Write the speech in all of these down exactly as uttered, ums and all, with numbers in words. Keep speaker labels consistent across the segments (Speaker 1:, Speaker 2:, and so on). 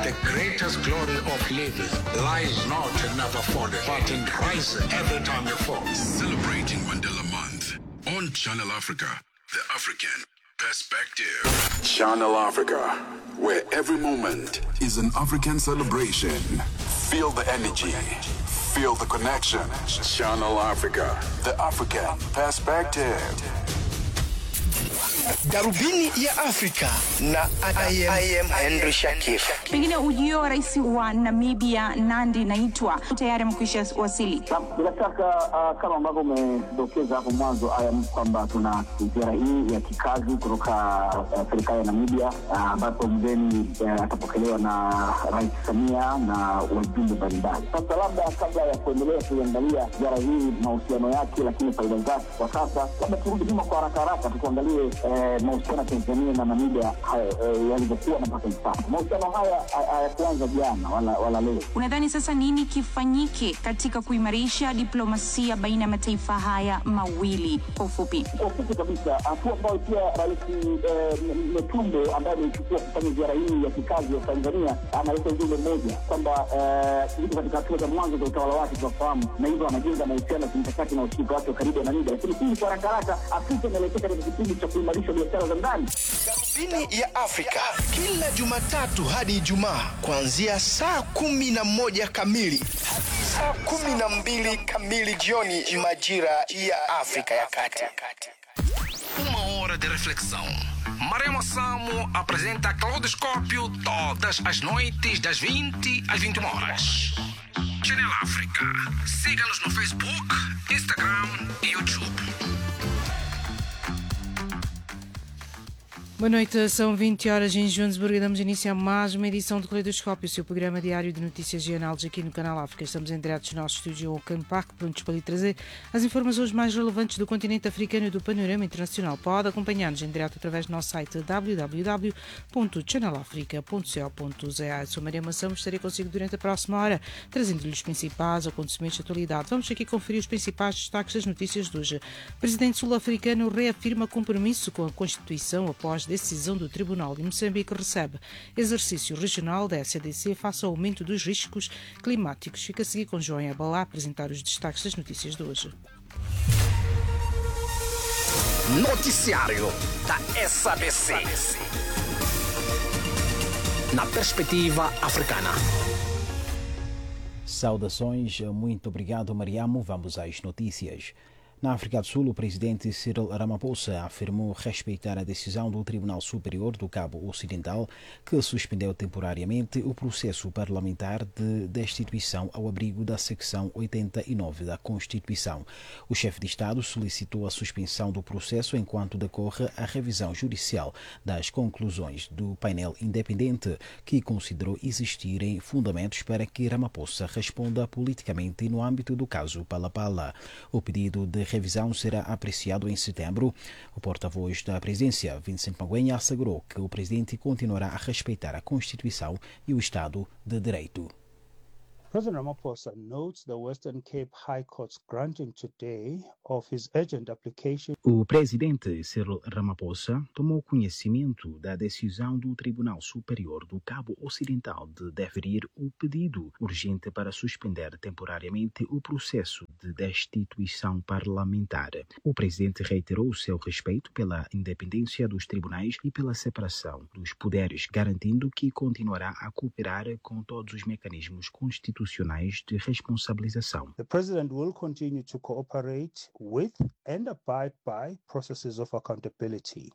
Speaker 1: The greatest glory of living lies not in never falling, but in rising every time you fall.
Speaker 2: Celebrating Mandela Month on Channel Africa, the African perspective. Channel Africa, where every moment is an African celebration. Feel the energy. Feel the connection. Channel Africa, the African perspective.
Speaker 3: Darubini ya Afrika na I am, I am Henry Shakif.
Speaker 4: Pengine ujio wa rais wa Namibia Nandi Naitwa tayari mkwisha wasili.
Speaker 5: Bila shaka uh, kama ambavyo umedokeza hapo mwanzo I am kwamba tuna ziara hii ya kikazi kutoka uh, serikali ya Namibia ambapo uh, mgeni uh, atapokelewa na Rais Samia na wajumbe mbalimbali. Sasa labda kabla ya kuendelea kuangalia ziara hii mahusiano yake lakini faida zake kwa sasa, labda turudi nyuma kwa haraka haraka tuangalie uh, mahusiano ya Tanzania na Namibia uh, yalivyokuwa na mpaka sasa. Mahusiano haya hayakuanza jana wala wala leo.
Speaker 4: Unadhani sasa nini kifanyike katika kuimarisha diplomasia baina ya mataifa haya mawili kwa ufupi?
Speaker 5: Kwa ufupi kabisa, hatua ambayo pia Rais Metumbo ambaye amechukua kufanya ziara hii ya kikazi ya Tanzania analeta ujumbe mmoja kwamba yuko katika hatua za mwanzo za utawala wake tunafahamu, na hivyo anajenga mahusiano ya kimkakati na ushirika wake karibu na Namibia. Lakini hii kwa haraka haraka Afrika inaelekea katika kipindi cha kuimarisha biashara za ndani.
Speaker 3: Darubini ya Afrika kila Jumatatu hadi Ijumaa kuanzia saa kumi na moja kamili hadi saa kumi na mbili kamili jioni majira ya Afrika ya Kati.
Speaker 6: Uma hora de reflexão. Maremo Samo apresenta Claudoscópio todas as noites das vinte às vinte e uma horas. Channel África. Siga-nos no Facebook, Instagram e YouTube.
Speaker 7: Boa noite, são vinte horas em Joanesburgo e damos início a mais uma edição do Caleidoscópio, o seu programa diário de notícias e análises aqui no Canal África. Estamos em direto no nosso estúdio Oakland Park, prontos para lhe trazer as informações mais relevantes do continente africano e do panorama internacional. Pode acompanhar-nos em direto através do nosso site w w w ponto channel africa ponto co ponto za. Sou Maria Mação, estarei consigo durante a próxima hora, trazendo-lhe os principais acontecimentos de atualidade. Vamos aqui conferir os principais destaques das notícias de hoje. O presidente sul-africano reafirma compromisso com a Constituição após decisão do Tribunal de Moçambique recebe exercício regional da S A D C face ao aumento dos riscos climáticos. Fica a seguir com João Abalá a apresentar os destaques das notícias de hoje.
Speaker 8: Noticiário da S A B C. Na perspectiva africana.
Speaker 9: Saudações, muito obrigado, Mariamo. Vamos às notícias. Na África do Sul, o presidente Cyril Ramaphosa afirmou respeitar a decisão do Tribunal Superior do Cabo Ocidental, que suspendeu temporariamente o processo parlamentar de destituição ao abrigo da secção oitenta e nove da Constituição. O chefe de Estado solicitou a suspensão do processo enquanto decorre a revisão judicial das conclusões do painel independente, que considerou existirem fundamentos para que Ramaphosa responda politicamente no âmbito do caso Palapala. O pedido de revisão será apreciado em setembro. O porta-voz da presidência, Vincent Magwenha, assegurou que o presidente continuará a respeitar a Constituição e o Estado de Direito.
Speaker 10: President Ramaphosa notes the Western Cape High Court's granting today of his urgent application.
Speaker 9: O presidente Cyril Ramaphosa tomou conhecimento da decisão do Tribunal Superior do Cabo Ocidental de deferir o pedido urgente para suspender temporariamente o processo de destituição parlamentar. O presidente reiterou seu respeito pela independência dos tribunais e pela separação dos poderes, garantindo que continuará a cooperar com todos os mecanismos constitucionais de responsabilização.
Speaker 10: The president will continue to cooperate with and abide by processes of accountability.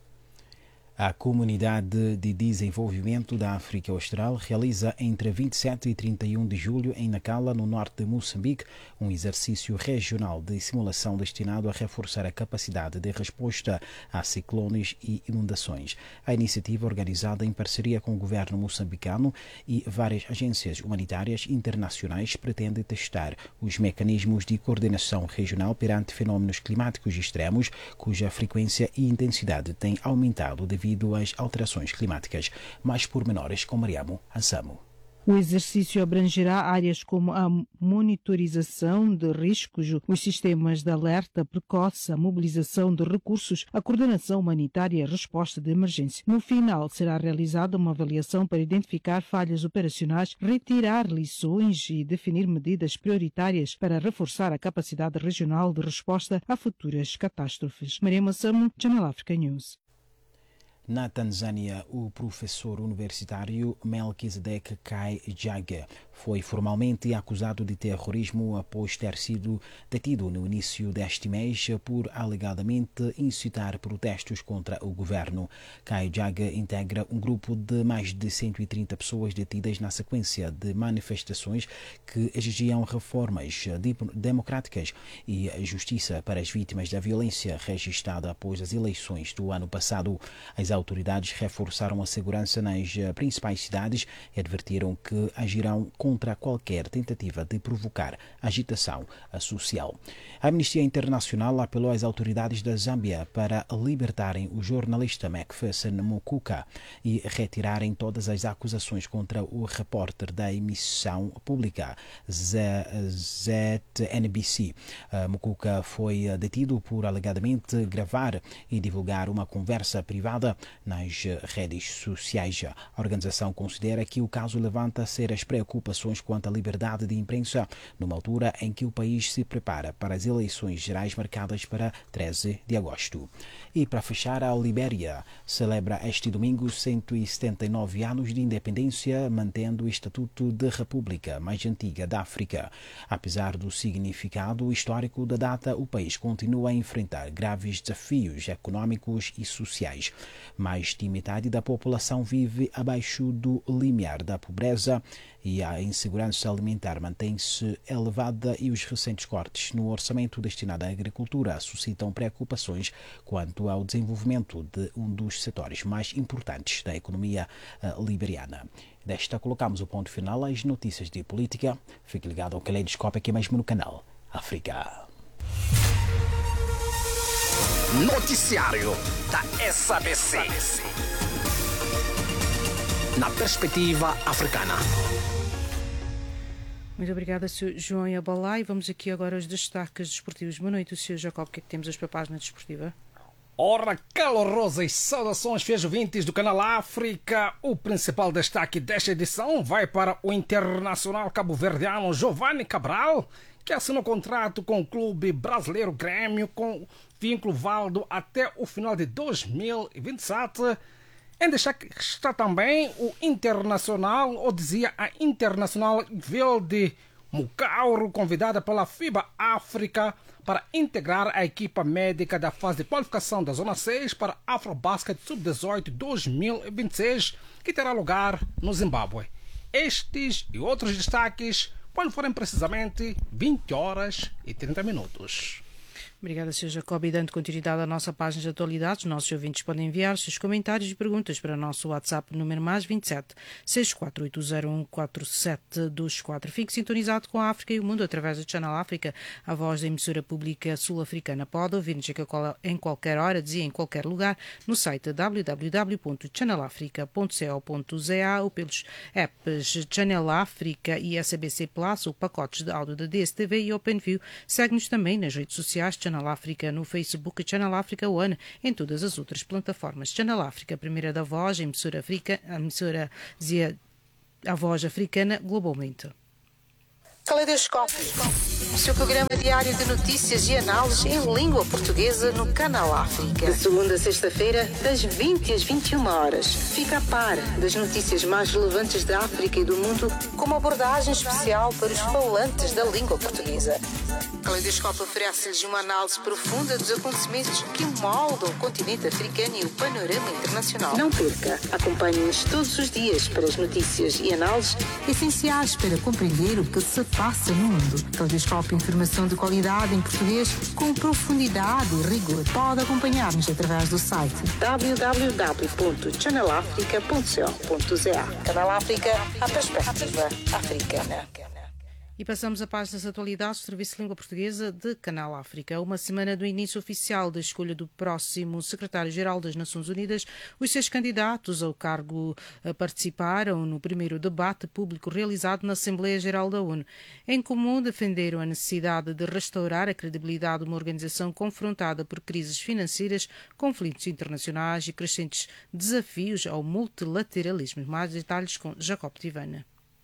Speaker 9: A Comunidade de Desenvolvimento da África Austral realiza entre vinte e sete e trinta e um de julho em Nacala, no norte de Moçambique, um exercício regional de simulação destinado a reforçar a capacidade de resposta a ciclones e inundações. A iniciativa, organizada em parceria com o governo moçambicano e várias agências humanitárias internacionais, pretende testar os mecanismos de coordenação regional perante fenômenos climáticos extremos, cuja frequência e intensidade têm aumentado devido às alterações climáticas. Mais pormenores com Mariamo Ansamo.
Speaker 7: O exercício abrangerá áreas como a monitorização de riscos, os sistemas de alerta precoce, a mobilização de recursos, a coordenação humanitária e a resposta de emergência. No final, será realizada uma avaliação para identificar falhas operacionais, retirar lições e definir medidas prioritárias para reforçar a capacidade regional de resposta a futuras catástrofes. Maria Massamo, Channel Africa News.
Speaker 9: Na Tanzânia, o professor universitário Melquisedeque Kaijaga foi formalmente acusado de terrorismo após ter sido detido no início deste mês por alegadamente incitar protestos contra o governo. Kaijaga integra um grupo de mais de cento e trinta pessoas detidas na sequência de manifestações que exigiam reformas democráticas e justiça para as vítimas da violência registrada após as eleições do ano passado. As autoridades reforçaram a segurança nas principais cidades e advertiram que agirão contra qualquer tentativa de provocar agitação social. A Amnistia Internacional apelou às autoridades da Zâmbia para libertarem o jornalista Macpherson Mukuka e retirarem todas as acusações contra o repórter da emissão pública Z N B C. Mukuka foi detido por alegadamente gravar e divulgar uma conversa privada nas redes sociais. A organização considera que o caso levanta sérias preocupações quanto à liberdade de imprensa, numa altura em que o país se prepara para as eleições gerais marcadas para treze de agosto. E para fechar, a Libéria celebra este domingo cento e setenta e nove anos de independência, mantendo o estatuto de república mais antiga da África. Apesar do significado histórico da data, o país continua a enfrentar graves desafios econômicos e sociais. Mais de metade da população vive abaixo do limiar da pobreza e a insegurança alimentar mantém-se elevada e os recentes cortes no orçamento destinado à agricultura suscitam preocupações quanto ao desenvolvimento de um dos setores mais importantes da economia liberiana. Desta colocamos o ponto final às notícias de política. Fique ligado ao Caleidoscópio aqui mesmo no canal África.
Speaker 8: Noticiário da S A B C. Na perspectiva africana.
Speaker 7: Muito obrigada, senhor João Yabalá. E vamos aqui agora aos destaques desportivos. Boa noite, senhor Jacob. O que é que temos hoje para a página desportiva?
Speaker 6: Ora, calorosas saudações, fiéis ouvintes do canal África. O principal destaque desta edição vai para o internacional cabo-verdiano Giovanni Cabral, que assinou contrato com o clube brasileiro Grêmio com vínculo válido até o final de dois mil e vinte e sete. Em destaque está também o Internacional, ou dizia a Internacional Verde Mucauro, convidada pela FIBA África para integrar a equipa médica da fase de qualificação da Zona seis para Afrobasket sub dezoito dois mil e vinte e seis, que terá lugar no Zimbábue. Estes e outros destaques quando forem precisamente vinte horas e trinta minutos.
Speaker 7: Obrigada, senhor Jacob. E dando continuidade à nossa página de atualidades, nossos ouvintes podem enviar seus comentários e perguntas para o nosso WhatsApp número mais vinte e sete, seis quatro oito zero um quatro sete dois quatro. Fique sintonizado com a África e o mundo através do Channel África, a voz da emissora pública sul-africana. Pode ouvir-nos em qualquer hora, dizia em qualquer lugar, no site w w w ponto channel africa ponto co ponto za ou pelos apps Channel África e S A B C Plus ou pacotes de áudio da D S T V e OpenView. Segue-nos também nas redes sociais Channel África no Facebook e Channel África One em todas as outras plataformas. Channel África, primeira da voz, a emissora, Africa, a emissora dizia a voz africana globalmente.
Speaker 11: Caleidoscópio, o seu programa diário de notícias e análises em língua portuguesa no Canal África. De segunda a sexta-feira, das vinte às vinte e uma horas. Fica a par das notícias mais relevantes da África e do mundo, com uma abordagem especial para os falantes da língua portuguesa. Caleidoscópio oferece-lhes uma análise profunda dos acontecimentos que moldam o continente africano e o panorama internacional. Não perca, acompanhe-nos todos os dias para as notícias e análises essenciais para compreender o que se passa no mundo. Caleidoscópio, informação de qualidade em português com profundidade e rigor. Pode acompanhar-nos através do site w w w ponto channel africa ponto co ponto za. Canal África, a perspectiva africana.
Speaker 7: E passamos a página das atualidades do Serviço de Língua Portuguesa de Canal África. Uma semana do início oficial da escolha do próximo secretário-geral das Nações Unidas, os seis candidatos ao cargo participaram no primeiro debate público realizado na Assembleia Geral da ONU. Em comum, defenderam a necessidade de restaurar a credibilidade de uma organização confrontada por crises financeiras, conflitos internacionais e crescentes desafios ao multilateralismo. Mais detalhes com Jacob Tivana.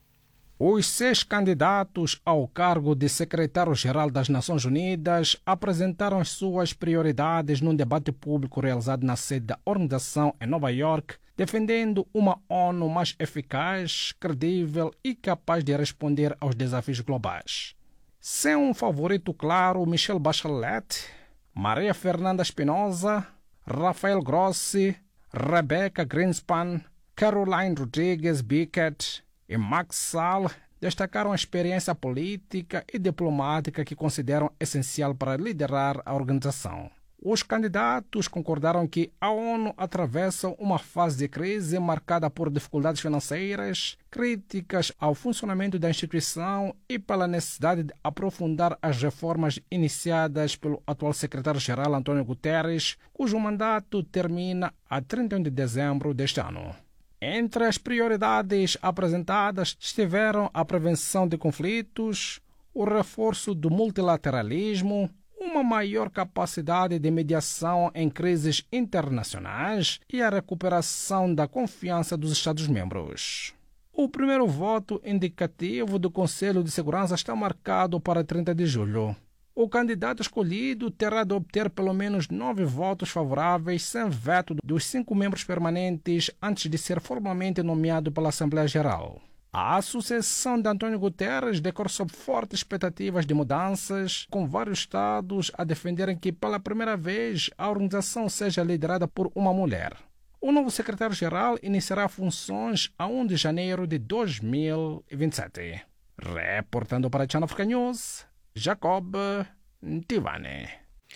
Speaker 6: Os seis candidatos ao cargo de secretário-geral das Nações Unidas apresentaram as suas prioridades num debate público realizado na sede da organização em Nova York, defendendo uma ONU mais eficaz, credível e capaz de responder aos desafios globais. Sem um favorito claro, Michelle Bachelet, Maria Fernanda Espinosa, Rafael Grossi, Rebecca Greenspan, Caroline Rodrigues Bickett e Max Sall destacaram a experiência política e diplomática que consideram essencial para liderar a organização. Os candidatos concordaram que a ONU atravessa uma fase de crise marcada por dificuldades financeiras, críticas ao funcionamento da instituição e pela necessidade de aprofundar as reformas iniciadas pelo atual secretário-geral António Guterres, cujo mandato termina a trinta e um de dezembro deste ano. Entre as prioridades apresentadas estiveram a prevenção de conflitos, o reforço do multilateralismo, uma maior capacidade de mediação em crises internacionais e a recuperação da confiança dos Estados-membros. O primeiro voto indicativo do Conselho de Segurança está marcado para trinta de julho. O candidato escolhido terá de obter pelo menos nove votos favoráveis sem veto dos cinco membros permanentes antes de ser formalmente nomeado pela Assembleia Geral. A sucessão de António Guterres decorre sob fortes expectativas de mudanças, com vários estados a defenderem que pela primeira vez a organização seja liderada por uma mulher. O novo secretário-geral iniciará funções a primeiro de janeiro de dois mil e vinte e sete. Reportando para a Channel Africa News, Jacob Tivane.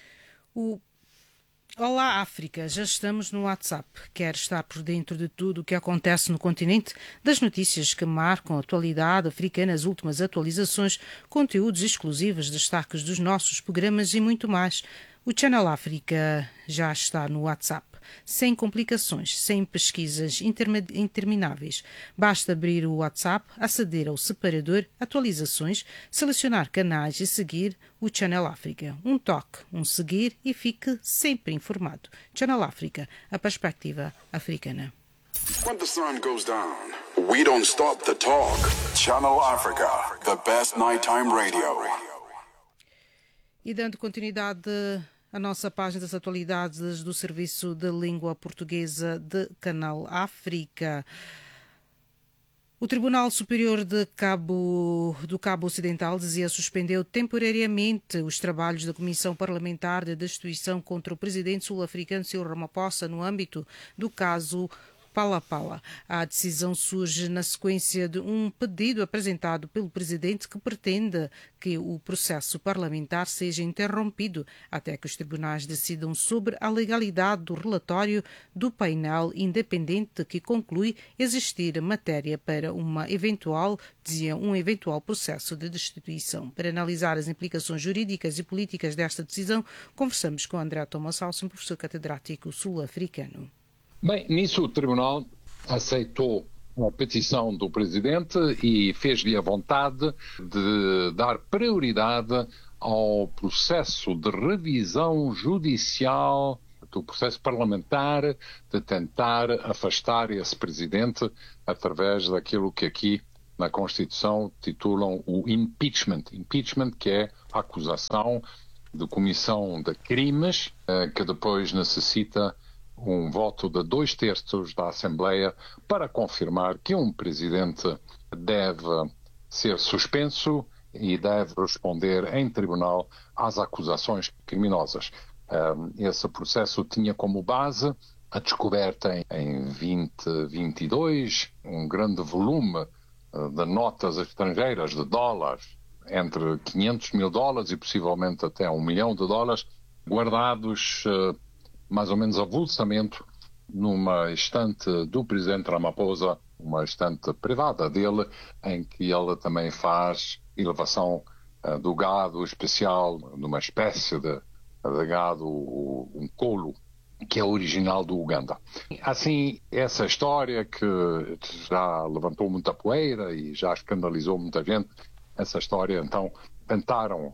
Speaker 7: O Olá África, já estamos no WhatsApp. Quer estar por dentro de tudo o que acontece no continente, das notícias que marcam a atualidade africana, as últimas atualizações, conteúdos exclusivos, destaques dos nossos programas e muito mais. O Channel África já está no WhatsApp. Sem complicações, sem pesquisas intermináveis. Basta abrir o WhatsApp, aceder ao separador, atualizações, selecionar canais e seguir o Channel África. Um toque, um seguir e fique sempre informado. Channel África, a perspectiva africana.
Speaker 2: When the sun goes down, we don't stop the talk. Channel Africa, the best nighttime radio.
Speaker 7: E dando continuidade a nossa página das atualidades do Serviço de Língua Portuguesa de Canal África. O Tribunal Superior de Cabo, do Cabo Ocidental, dizia, suspendeu temporariamente os trabalhos da Comissão Parlamentar de Destituição contra o presidente sul-africano Cyril Ramaphosa no âmbito do caso Pala Pala. A decisão surge na sequência de um pedido apresentado pelo presidente que pretende que o processo parlamentar seja interrompido até que os tribunais decidam sobre a legalidade do relatório do painel independente que conclui existir matéria para uma eventual, dizia, um eventual processo de destituição. Para analisar as implicações jurídicas e políticas desta decisão, conversamos com André Thomas Alson, professor catedrático sul-africano.
Speaker 12: Bem, nisso o Tribunal aceitou a petição do Presidente e fez-lhe a vontade de dar prioridade ao processo de revisão judicial do processo parlamentar, de tentar afastar esse Presidente através daquilo que aqui na Constituição titulam o impeachment. Impeachment, que é a acusação de comissão de crimes, que depois necessita um voto de dois terços da Assembleia para confirmar que um presidente deve ser suspenso e deve responder em tribunal às acusações criminosas. Esse processo tinha como base a descoberta em vinte vinte e dois um grande volume de notas estrangeiras, de dólares, entre quinhentos mil dólares e possivelmente até um milhão de dólares, guardados mais ou menos avulsamente numa estante do presidente Ramaphosa, uma estante privada dele, em que ele também faz elevação uh, do gado especial, numa espécie de, de gado, um coulo, que é original do Uganda. Assim, essa história que já levantou muita poeira e já escandalizou muita gente, essa história, então, tentaram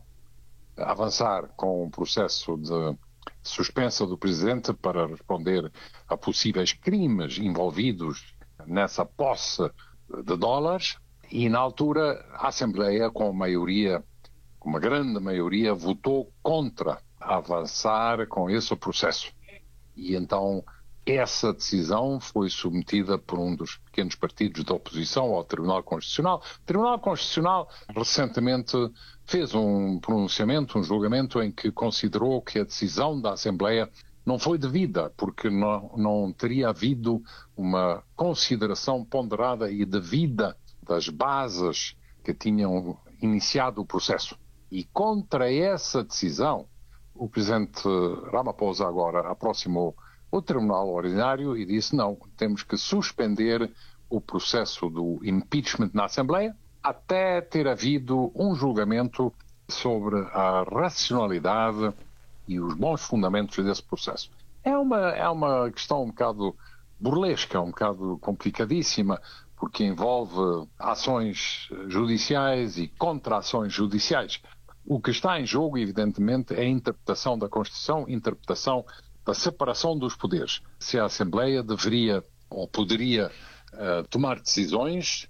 Speaker 12: avançar com um processo de suspensa do presidente para responder a possíveis crimes envolvidos nessa posse de dólares, e na altura a Assembleia, com maioria, com uma grande maioria, votou contra avançar com esse processo. E então essa decisão foi submetida por um dos pequenos partidos da oposição ao Tribunal Constitucional. O Tribunal Constitucional recentemente fez um pronunciamento, um julgamento em que considerou que a decisão da Assembleia não foi devida, porque não, não teria havido uma consideração ponderada e devida das bases que tinham iniciado o processo. E contra essa decisão, o presidente Ramaphosa agora aproximou o Tribunal Ordinário e disse não, temos que suspender o processo do impeachment na Assembleia até ter havido um julgamento sobre a racionalidade e os bons fundamentos desse processo. É uma, é uma questão um bocado burlesca, um bocado complicadíssima, porque envolve ações judiciais e contra-ações judiciais. O que está em jogo, evidentemente, é a interpretação da Constituição, interpretação da separação dos poderes. Se a Assembleia deveria ou poderia uh, tomar decisões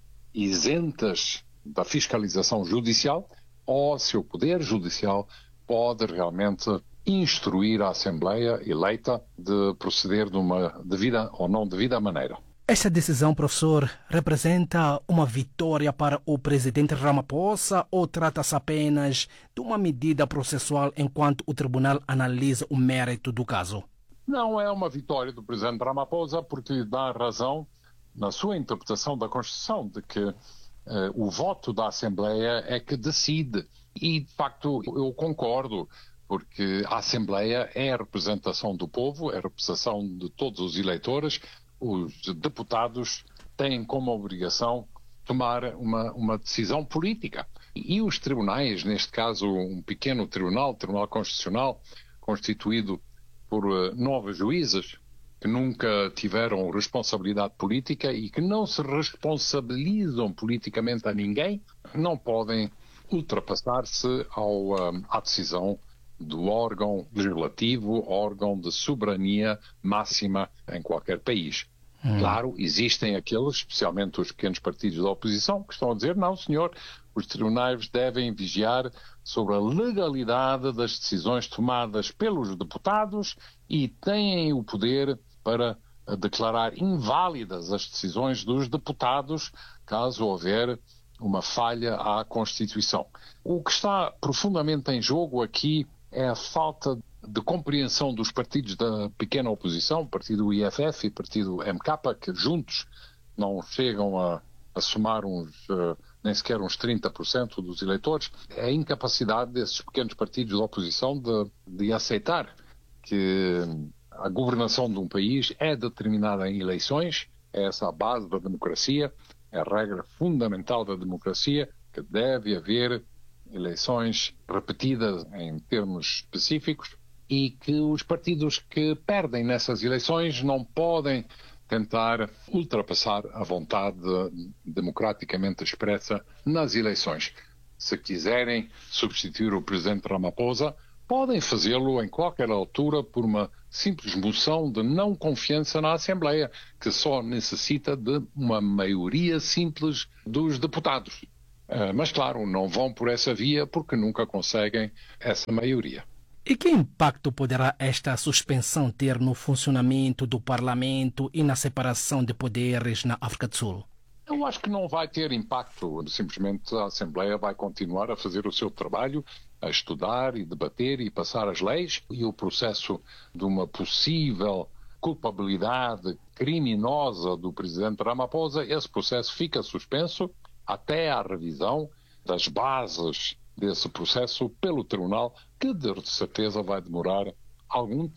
Speaker 12: isentas da fiscalização judicial, ou se o Poder Judicial pode realmente instruir a Assembleia eleita de proceder de uma devida ou não devida maneira.
Speaker 8: Esta decisão, professor, representa uma vitória para o presidente Ramaphosa ou trata-se apenas de uma medida processual enquanto o tribunal analisa o mérito do caso?
Speaker 12: Não, é uma vitória do presidente Ramaphosa porque lhe dá razão na sua interpretação da Constituição de que eh, o voto da Assembleia é que decide. E, de facto, eu concordo, porque a Assembleia é a representação do povo, é a representação de todos os eleitores. Os deputados têm como obrigação tomar uma, uma decisão política. E os tribunais, neste caso um pequeno tribunal, o Tribunal Constitucional, constituído por uh, nove juízes, que nunca tiveram responsabilidade política e que não se responsabilizam politicamente a ninguém, não podem ultrapassar-se ao, uh, à decisão do órgão legislativo, órgão de soberania máxima em qualquer país. Hum. Claro, existem aqueles, especialmente os pequenos partidos da oposição, que estão a dizer, não senhor, os tribunais devem vigiar sobre a legalidade das decisões tomadas pelos deputados e têm o poder para declarar inválidas as decisões dos deputados caso houver uma falha à Constituição. O que está profundamente em jogo aqui é a falta de compreensão dos partidos da pequena oposição, o partido I F F e o partido M K, que juntos não chegam a, a somar uns, uh, nem sequer uns trinta por cento dos eleitores. É a incapacidade desses pequenos partidos da oposição de, de aceitar que a governação de um país é determinada em eleições, é essa a base da democracia, é a regra fundamental da democracia, que deve haver eleições repetidas em termos específicos e que os partidos que perdem nessas eleições não podem tentar ultrapassar a vontade democraticamente expressa nas eleições. Se quiserem substituir o presidente Ramaphosa, podem fazê-lo em qualquer altura por uma simples moção de não confiança na Assembleia, que só necessita de uma maioria simples dos deputados. Uh, mas, claro, não vão por essa via porque nunca conseguem essa maioria.
Speaker 8: E que impacto poderá esta suspensão ter no funcionamento do Parlamento e na separação de poderes na África do Sul?
Speaker 12: Eu acho que não vai ter impacto. Simplesmente a Assembleia vai continuar a fazer o seu trabalho, a estudar e debater e passar as leis, e o processo de uma possível culpabilidade criminosa do presidente Ramaphosa, esse processo fica suspenso até à revisão das bases desse processo pelo Tribunal, que de certeza vai demorar algum tempo,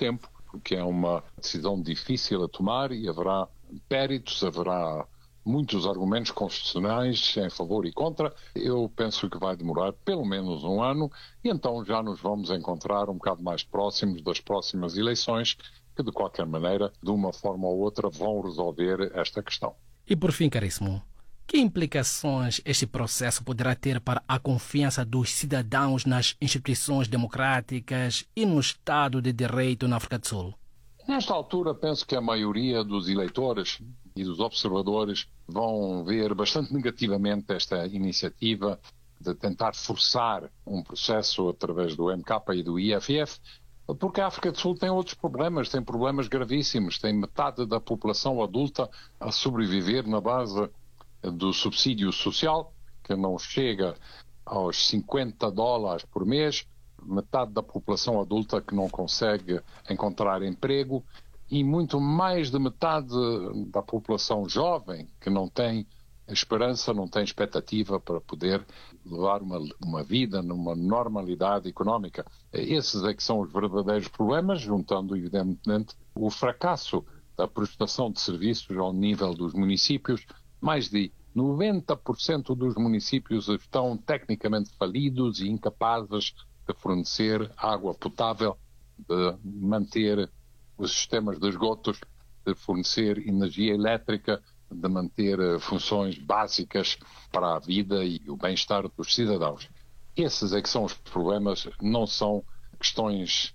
Speaker 12: porque é uma decisão difícil a tomar e haverá péritos, haverá muitos argumentos constitucionais em favor e contra. Eu penso que vai demorar pelo menos um ano e então já nos vamos encontrar um bocado mais próximos das próximas eleições, que de qualquer maneira, de uma forma ou outra, vão resolver esta questão.
Speaker 8: E por fim, caríssimo, que implicações este processo poderá ter para a confiança dos cidadãos nas instituições democráticas e no Estado de Direito na África do Sul?
Speaker 12: Nesta altura, penso que a maioria dos eleitores e dos observadores vão ver bastante negativamente esta iniciativa de tentar forçar um processo através do M K e do I F F, porque a África do Sul tem outros problemas, tem problemas gravíssimos, tem metade da população adulta a sobreviver na base do subsídio social, que não chega aos cinquenta dólares por mês, metade da população adulta que não consegue encontrar emprego e muito mais de metade da população jovem que não tem esperança, não tem expectativa para poder levar uma, uma vida numa normalidade económica. Esses é que são os verdadeiros problemas, juntando evidentemente o fracasso da prestação de serviços ao nível dos municípios. Mais de noventa por cento dos municípios estão tecnicamente falidos e incapazes de fornecer água potável, de manter os sistemas de esgotos, de fornecer energia elétrica, de manter funções básicas para a vida e o bem-estar dos cidadãos. Esses é que são os problemas, não são questões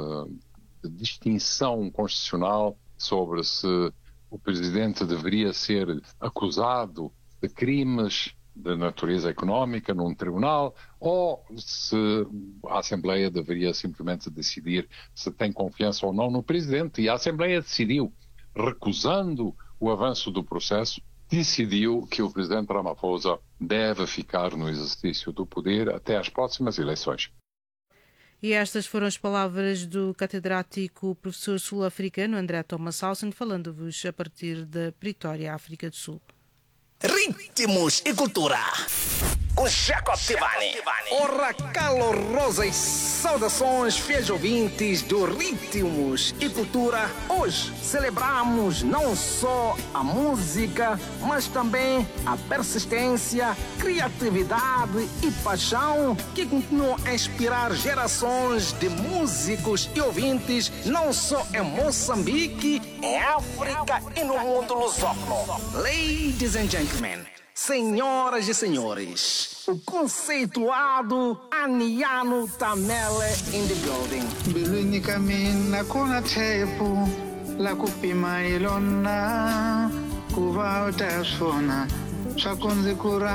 Speaker 12: de, de distinção constitucional sobre se o presidente deveria ser acusado de crimes de natureza económica num tribunal ou se a Assembleia deveria simplesmente decidir se tem confiança ou não no presidente. E a Assembleia decidiu, recusando o avanço do processo, decidiu que o presidente Ramaphosa deve ficar no exercício do poder até às próximas eleições.
Speaker 7: E estas foram as palavras do catedrático professor sul-africano André Thomas Hausen, falando-vos a partir da Pretória, África do Sul.
Speaker 3: Ritmos e cultura com Jacob Tivani.
Speaker 8: Ora, calorosas saudações, fiéis ouvintes do Ritmos e Cultura. Hoje celebramos não só a música, mas também a persistência, criatividade e paixão que continuam a inspirar gerações de músicos e ouvintes, não só em Moçambique,
Speaker 3: Em África e no mundo lusófono.
Speaker 8: Ladies and gentlemen, senhoras e senhores, o conceituado Aniano Tamele in the building.
Speaker 13: Mbilwini ka mina ku na tshepo la ku pima hi lona ku va u ta swi vona swa ku ndzi ku